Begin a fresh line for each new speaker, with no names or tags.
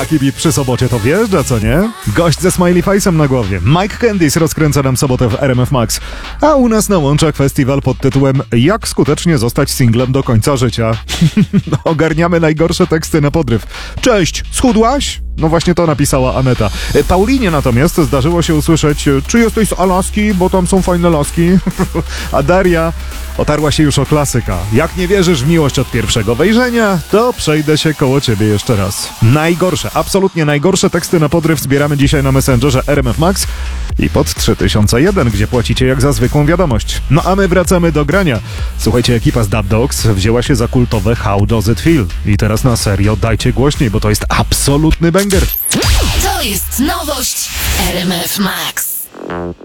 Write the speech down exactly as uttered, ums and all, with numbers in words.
Taki beat przy sobocie to wjeżdża, co nie? Gość ze smiley face'em na głowie. Mike Candice rozkręca nam sobotę w R M F Max. A u nas na łączach festiwal pod tytułem Jak skutecznie zostać singlem do końca życia. Ogarniamy najgorsze teksty na podryw. Cześć, schudłaś? No właśnie to napisała Aneta. Paulinie natomiast zdarzyło się usłyszeć: czy jesteś z Alaski, bo tam są fajne laski? A Daria otarła się już o klasyka. Jak nie wierzysz w miłość od pierwszego wejrzenia, to przejdę się koło ciebie jeszcze raz. Najgorsze, absolutnie najgorsze teksty na podryw zbieramy dzisiaj na Messengerze R M F Max i pod trzy tysiące jeden, gdzie płacicie jak za zwykłą wiadomość. No a my wracamy do grania. Słuchajcie, ekipa z Dub Dogs wzięła się za kultowe How Does It Feel. I teraz na serio dajcie głośniej, bo to jest absolutny banger.
To jest nowość R M F Max.